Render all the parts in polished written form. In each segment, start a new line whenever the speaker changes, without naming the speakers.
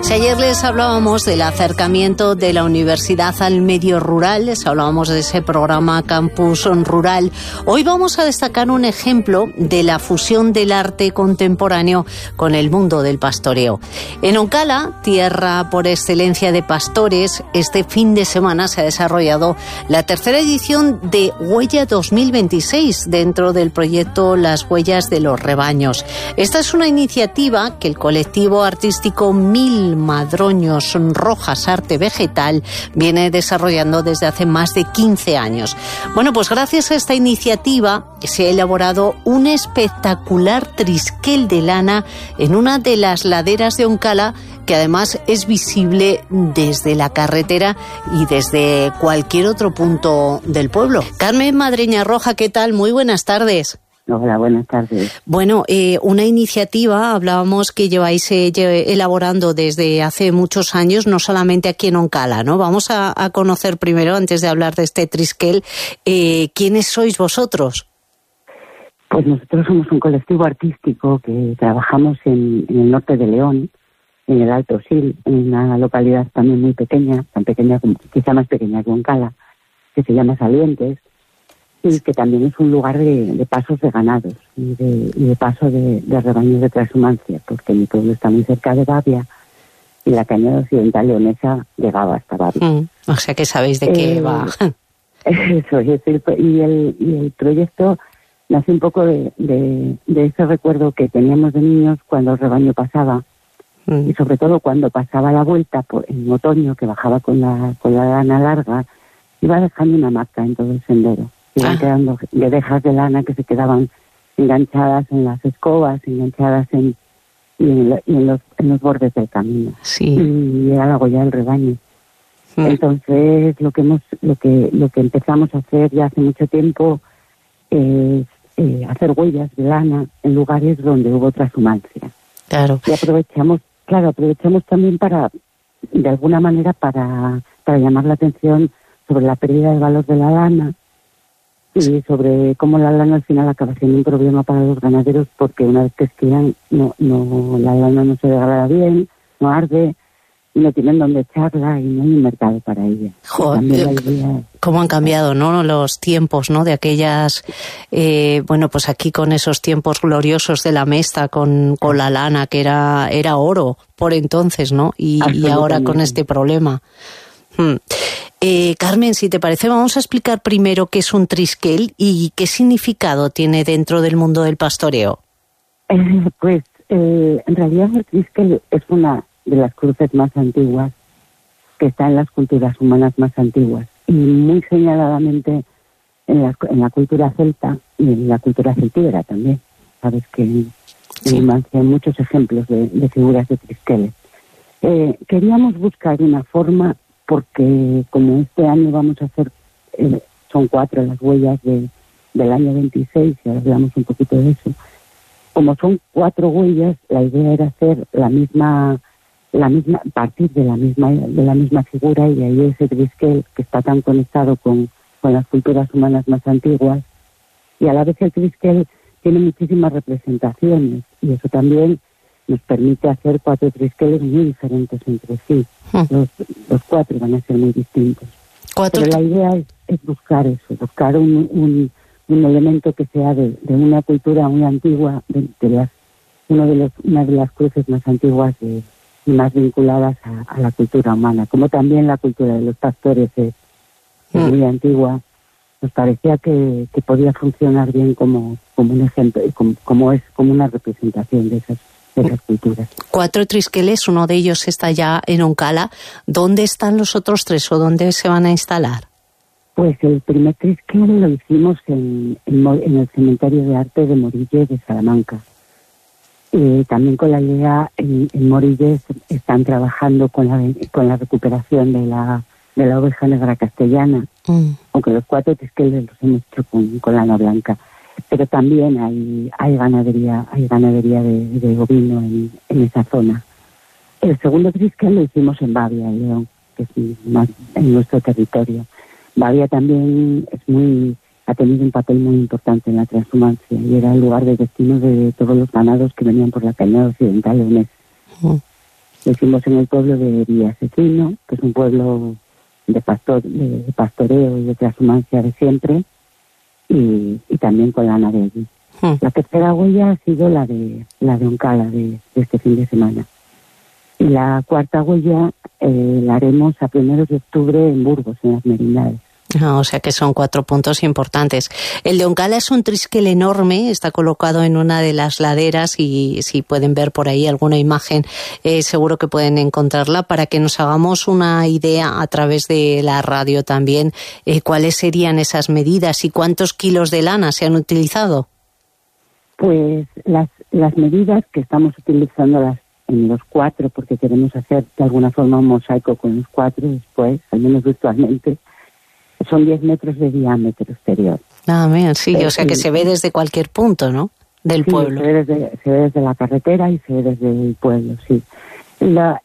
Si ayer les hablábamos del acercamiento de la universidad al medio rural, les hablábamos de ese programa Campus Rural, hoy vamos a destacar un ejemplo de la fusión del arte contemporáneo con el mundo del pastoreo. En Oncala, tierra por excelencia de pastores, este fin de semana se ha desarrollado la tercera edición de Huella 2026 dentro del proyecto Las Huellas de los Rebaños. Esta es una iniciativa que el colectivo artístico Mil Madroños Rojas Arte Vegetal viene desarrollando desde hace más de 15 años. Bueno, pues gracias a esta iniciativa se ha elaborado un espectacular trisquel de lana en una de las laderas de Oncala, que además es visible desde la carretera y desde cualquier otro punto del pueblo. Carmen Madreña Roja, ¿qué tal? Muy buenas tardes.
Hola, buenas tardes.
Bueno, una iniciativa, hablábamos que lleváis elaborando desde hace muchos años, no solamente aquí en Oncala, ¿no? Vamos a conocer primero, antes de hablar de este trisquel, ¿quiénes sois vosotros?
Pues nosotros somos un colectivo artístico que trabajamos en el norte de León, en el Alto Sil, en una localidad también muy pequeña, tan pequeña, quizá más pequeña que Oncala, que se llama Salientes, y que también es un lugar de pasos de ganados y de paso de rebaños de transhumancia, porque mi pueblo está muy cerca de Bavia y la Cañada Occidental Leonesa llegaba hasta Bavia.
O sea que sabéis de qué va.
Eso es, y el proyecto nace un poco de ese recuerdo que teníamos de niños cuando el rebaño pasaba, y sobre todo cuando pasaba la vuelta en otoño, que bajaba con la lana larga, iba dejando una marca en todo el sendero. Iban quedando guedejas de lana que se quedaban enganchadas en las escobas, enganchadas en los bordes del camino.
Sí.
Y era la huella del rebaño. Entonces lo que empezamos a hacer ya hace mucho tiempo es hacer huellas de lana en lugares donde hubo transhumancia.
Claro.
Y aprovechamos también de alguna manera para llamar la atención sobre la pérdida de valor de la lana y sobre cómo la lana al final acaba siendo un problema para los ganaderos, porque una vez que esquían la lana no se degrada bien, no arde, y no tienen dónde echarla y no hay un mercado para ella.
Joder, cómo han cambiado, ¿no? Los tiempos, ¿no? De aquellas, pues aquí con esos tiempos gloriosos de la mesta con la lana, que era oro por entonces, ¿no? Y ahora con este problema. Carmen, si te parece, vamos a explicar primero qué es un trisquel y qué significado tiene dentro del mundo del pastoreo.
En realidad el trisquel es una de las cruces más antiguas que está en las culturas humanas más antiguas, y muy señaladamente en la cultura celta y en la cultura celtíbera también. Sabes que en Numancia hay muchos ejemplos de figuras de trisqueles. Queríamos buscar una forma, porque como este año vamos a hacer, son 4 las huellas del año 26, y ahora hablamos un poquito de eso. Como son 4 huellas, la idea era hacer la misma partir de la misma figura, y ahí ese trisquel que está tan conectado con las culturas humanas más antiguas, y a la vez el trisquel tiene muchísimas representaciones, y eso también nos permite hacer 4 trisqueles muy diferentes entre sí. Los 4 van a ser muy distintos. Pero la idea es buscar eso, buscar un elemento que sea de una cultura muy antigua, una de las cruces más antiguas y más vinculadas a la cultura humana. Como también la cultura de los pastores es muy antigua, nos parecía que podía funcionar bien como un ejemplo, como una representación de esas culturas.
4 trisqueles, uno de ellos está ya en Oncala. ¿Dónde están los otros 3 o dónde se van a instalar?
Pues el primer trisquel lo hicimos en el Cementerio de Arte de Morilles de Salamanca. También con la idea, en Morilles están trabajando con la recuperación de la oveja negra castellana, aunque los 4 trisqueles los hemos hecho con lana blanca. Pero también hay ganadería de ovino en esa zona. El segundo trisquel lo hicimos en Bavia, León, que es más en nuestro territorio. Bavia también ha tenido un papel muy importante en la transhumancia, y era el lugar de destino de todos los ganados que venían por la Cañada Occidental Leonesa. Lo hicimos en el pueblo de Villasecino, que es un pueblo de pastoreo y de transhumancia de siempre, y también con lana de allí. La tercera huella ha sido la de Oncala de este fin de semana. Y la cuarta huella la haremos a 1 de octubre en Burgos, en las Merindades.
O sea que son 4 puntos importantes. El de Oncala es un triskel enorme, está colocado en una de las laderas y si pueden ver por ahí alguna imagen, seguro que pueden encontrarla para que nos hagamos una idea a través de la radio también, cuáles serían esas medidas y cuántos kilos de lana se han utilizado.
Pues las medidas que estamos utilizándolas en los 4, porque queremos hacer de alguna forma un mosaico con los 4 después, al menos virtualmente, son 10 metros de diámetro exterior.
Bien, sí, o sea que se ve desde cualquier punto, ¿no? Del pueblo.
Se ve desde la carretera y se ve desde el pueblo, sí. La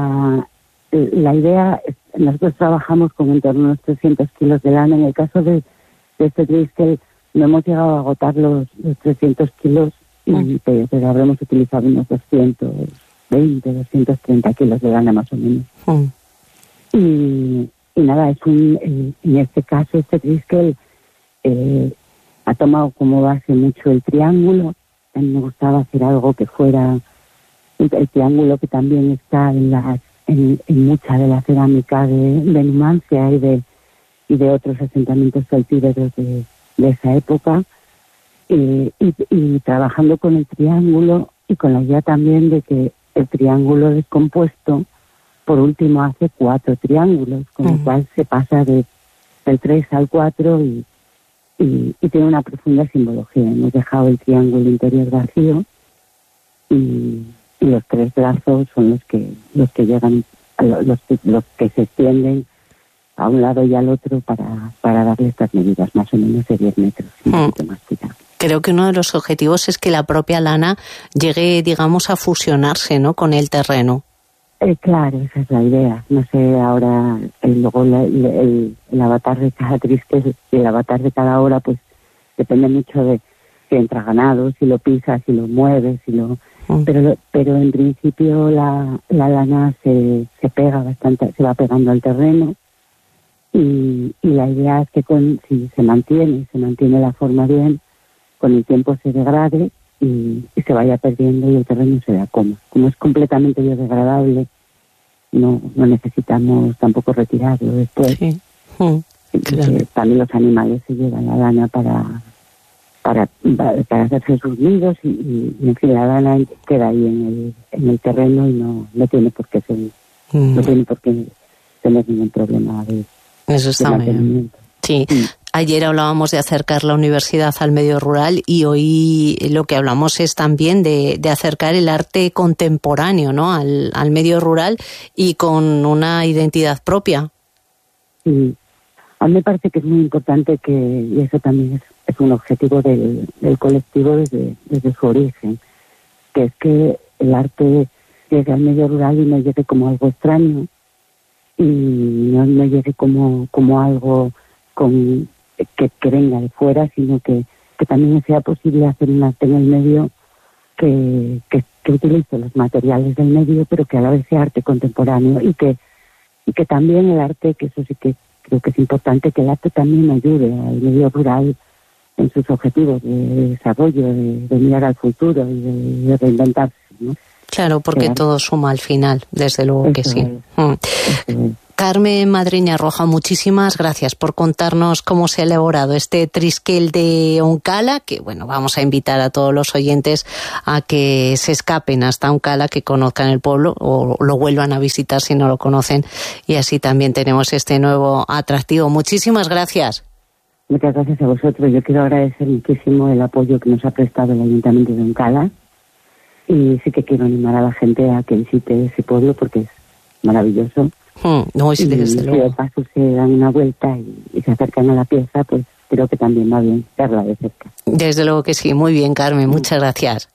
idea, nosotros trabajamos con en torno a unos 300 kilos de lana. En el caso de este triskel, no hemos llegado a agotar los 300 kilos, pero habremos utilizado unos 220, 230 kilos de lana más o menos. Y nada, en este caso, este triskel ha tomado como base mucho el triángulo. A mí me gustaba hacer algo que fuera el triángulo que también está en mucha de la cerámica de Numancia y de otros asentamientos celtíberos de esa época, y trabajando con el triángulo y con la idea también de que el triángulo descompuesto por último hace 4 triángulos, con lo cual se pasa del 3 al 4 y tiene una profunda simbología. Hemos dejado el triángulo interior vacío y los 3 brazos son los que llegan, los que se extienden a un lado y al otro para darle estas medidas más o menos de 10 metros, un poquito más quizá.
Creo que uno de los objetivos es que la propia lana llegue, digamos, a fusionarse, ¿no?, con el terreno.
Claro, esa es la idea. No sé, ahora luego el avatar de cada triskel y el avatar de cada hora, pues depende mucho de si entra ganado, si lo pisas, si lo mueves, pero en principio la lana se pega bastante, se va pegando al terreno y la idea es que si se mantiene la forma bien, con el tiempo se degrade y se vaya perdiendo y el terreno se da como es completamente biodegradable, no necesitamos tampoco retirarlo después.
Sí. Claro.
También los animales se llevan la lana para hacerse sus nidos y en fin, la lana queda ahí en el terreno y no tiene por qué tener ningún problema de
eso está bien. Sí. Ayer hablábamos de acercar la universidad al medio rural y hoy lo que hablamos es también de acercar el arte contemporáneo, ¿no?, al medio rural y con una identidad propia.
Sí. A mí me parece que es muy importante y eso también es un objetivo del colectivo desde su origen, que es que el arte llegue al medio rural y no llegue como algo extraño y no llegue como algo que venga de fuera, sino que también sea posible hacer un arte en el medio que utilice los materiales del medio, pero que a la vez sea arte contemporáneo y que también el arte, que eso sí que creo que es importante, que el arte también ayude al medio rural en sus objetivos de desarrollo, de mirar al futuro y de reinventarse, ¿no?
Claro, porque todo suma al final, desde luego que sí. Carmen Madreña Roja, muchísimas gracias por contarnos cómo se ha elaborado este triskel de Oncala, que bueno, vamos a invitar a todos los oyentes a que se escapen hasta Oncala, que conozcan el pueblo o lo vuelvan a visitar si no lo conocen, y así también tenemos este nuevo atractivo. Muchísimas gracias.
Muchas gracias a vosotros. Yo quiero agradecer muchísimo el apoyo que nos ha prestado el Ayuntamiento de Oncala y sí que quiero animar a la gente a que visite ese pueblo porque es maravilloso.
No, sí, desde luego.
Si de paso se dan una vuelta y se acercan a la pieza, pues creo que también va bien verla de cerca.
Desde luego que sí. Muy bien, Carmen. Muchas gracias.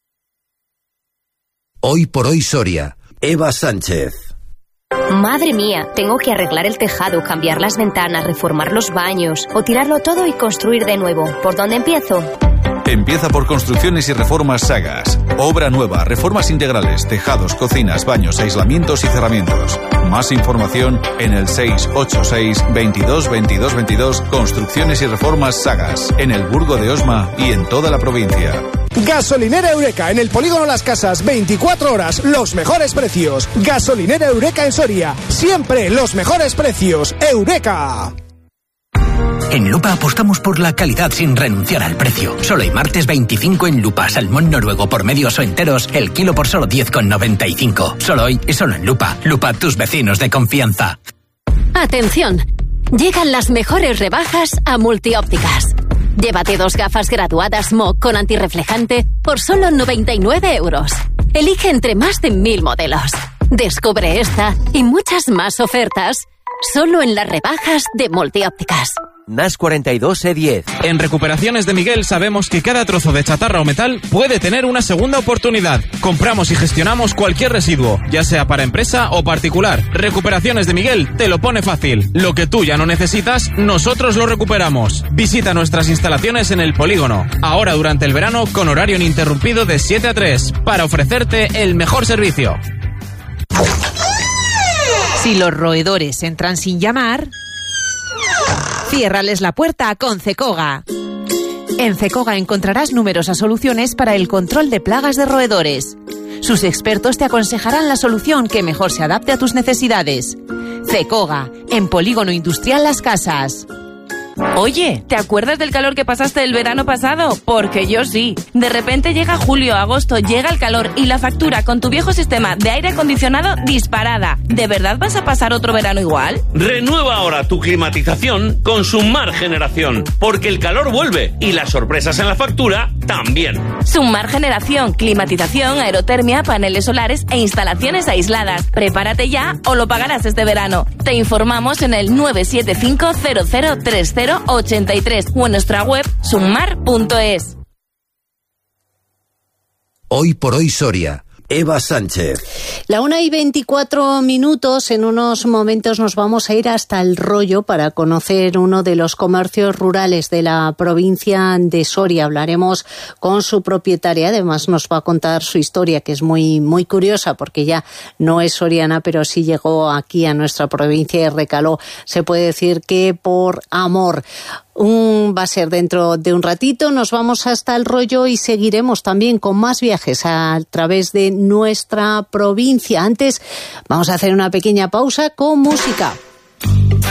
Hoy por hoy Soria. Eva Sánchez.
Madre mía, tengo que arreglar el tejado, cambiar las ventanas, reformar los baños o tirarlo todo y construir de nuevo. ¿Por dónde empiezo?
Empieza por Construcciones y Reformas Sagas. Obra nueva, reformas integrales, tejados, cocinas, baños, aislamientos y cerramientos. Más información en el 686 22 22 22. Construcciones y Reformas Sagas. En el Burgo de Osma y en toda la provincia.
Gasolinera Eureka en el Polígono Las Casas, 24 horas, los mejores precios. Gasolinera Eureka en Soria, siempre los mejores precios. Eureka.
En Lupa apostamos por la calidad sin renunciar al precio. Solo el martes 25 en Lupa, salmón noruego por medios o enteros, el kilo por solo 10,95. Solo hoy y solo en Lupa. Lupa, tus vecinos de confianza.
Atención, llegan las mejores rebajas a Multiópticas. Llévate 2 gafas graduadas MOC con antirreflejante por solo 99 euros. Elige entre más de 1000 modelos. Descubre esta y muchas más ofertas solo en las rebajas de Multiópticas.
NAS 42 E10.
En Recuperaciones de Miguel sabemos que cada trozo de chatarra o metal puede tener una segunda oportunidad. Compramos y gestionamos cualquier residuo, ya sea para empresa o particular. Recuperaciones de Miguel te lo pone fácil. Lo que tú ya no necesitas, nosotros lo recuperamos. Visita nuestras instalaciones en el Polígono, ahora durante el verano con horario ininterrumpido de 7 a 3, para ofrecerte el mejor servicio.
Si los roedores entran sin llamar, ciérrales la puerta con Cecoga. En Cecoga encontrarás numerosas soluciones para el control de plagas de roedores. Sus expertos te aconsejarán la solución que mejor se adapte a tus necesidades. Cecoga, en Polígono Industrial Las Casas.
Oye, ¿te acuerdas del calor que pasaste el verano pasado? Porque yo sí. De repente llega julio, agosto, llega el calor y la factura con tu viejo sistema de aire acondicionado disparada. ¿De verdad vas a pasar otro verano igual?
Renueva ahora tu climatización con Sunmar Generación, porque el calor vuelve y las sorpresas en la factura también.
Sunmar Generación, climatización, aerotermia, paneles solares e instalaciones aisladas. Prepárate ya o lo pagarás este verano. Te informamos en el 975 0030 83 o en nuestra web sunmar.es.
Hoy por hoy Soria. Eva Sánchez.
La 1:24. En unos momentos nos vamos a ir hasta El Rollo para conocer uno de los comercios rurales de la provincia de Soria. Hablaremos con su propietaria, además nos va a contar su historia, que es muy, muy curiosa, porque ya no es soriana, pero sí llegó aquí a nuestra provincia y recaló, se puede decir que por amor. Va a ser dentro de un ratito, nos vamos hasta El Rollo y seguiremos también con más viajes a través de nuestra provincia. Antes vamos a hacer una pequeña pausa con música.